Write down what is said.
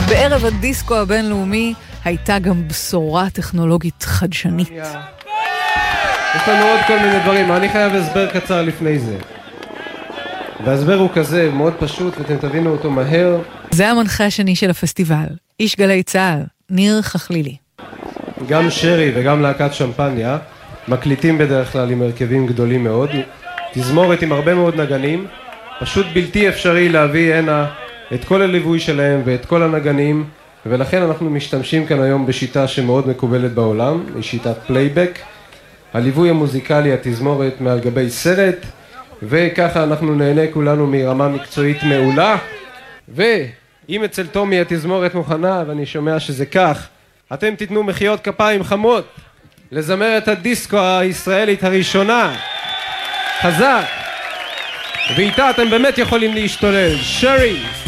בערב הדיסקו הבינלאומי הייתה גם בשורה טכנולוגית חדשנית. יש לנו עוד כל מיני דברים, אני חייב הסבר קצר לפני זה. וההסבר הוא כזה, מאוד פשוט, ואתם תבינו אותו מהר. זה המנחה השני של הפסטיבל, איש גלי צהל, ניר חכלילי. גם שרי וגם להקת שמפניה מקליטים בדרך כלל עם הרכבים גדולים מאוד, תזמורת עם הרבה מאוד נגנים, פשוט בלתי אפשרי להביא הנה את כל הליווי שלהם ואת כל הנגנים, ולכן אנחנו משתמשים כאן היום בשיטה שמאוד מקובלת בעולם, היא שיטת פלייבק. הליווי המוזיקלי, התזמורת מעל גבי סרט, וככה אנחנו נהנה כולנו מרמה מקצועית מעולה. ואם אצל תומי התזמורת מוכנה, ואני שומע שזה כך, אתם תיתנו מחיאות כפיים חמות לזמרת הדיסקו הישראלית הראשונה, חזק, ואיתה אתם באמת יכולים להשתולל. שרי!